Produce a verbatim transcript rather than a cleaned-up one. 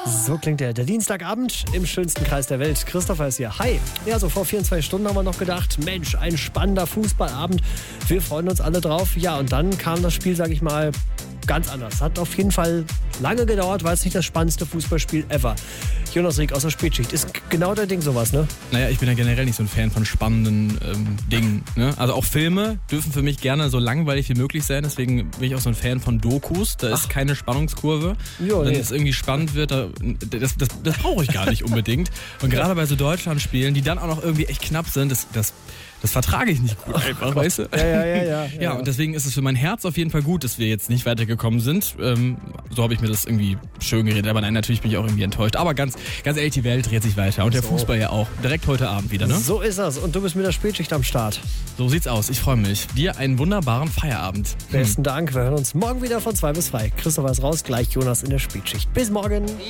So klingt der, der Dienstagabend im schönsten Kreis der Welt. Christopher ist hier. Hi. Ja, so vor vierundzwanzig Stunden haben wir noch gedacht, Mensch, ein spannender Fußballabend. Wir freuen uns alle drauf. Ja, und dann kam das Spiel, sag ich mal, ganz anders. Hat auf jeden Fall lange gedauert, war es nicht das spannendste Fußballspiel ever. Jonas Rieck aus der Spätschicht. Ist genau dein Ding sowas, ne? Naja, ich bin ja generell nicht so ein Fan von spannenden ähm, Dingen. Ne? Also auch Filme dürfen für mich gerne so langweilig wie möglich sein. Deswegen bin ich auch so ein Fan von Dokus. Da ist Ach. keine Spannungskurve. Jo, Wenn nee. es irgendwie spannend wird, da, das, das, das brauche ich gar nicht unbedingt. Und gerade bei so Deutschland-Spielen, die dann auch noch irgendwie echt knapp sind, das, das, das vertrage ich nicht gut einfach, weißt du? Ja, ja, ja, ja, ja. Ja, und deswegen ist es für mein Herz auf jeden Fall gut, dass wir jetzt nicht weitergekommen sind. Ähm, so habe ich mir das irgendwie schön geredet. Aber nein, natürlich bin ich auch irgendwie enttäuscht. Aber ganz, ganz ehrlich, die Welt dreht sich weiter. Und der So. Fußball ja auch. Direkt heute Abend wieder, ne? So ist das. Und du bist mit der Spätschicht am Start. So sieht's aus. Ich freue mich. Dir einen wunderbaren Feierabend. Besten Dank. Wir hören uns morgen wieder von zwei bis drei. Christopher ist raus, gleich Jonas in der Spätschicht. Bis morgen.